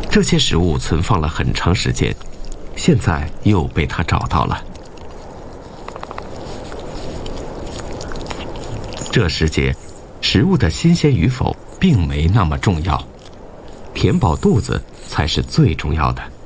这些食物存放了很长时间，现在又被他找到了。这时节，食物的新鲜与否并没那么重要，填饱肚子才是最重要的。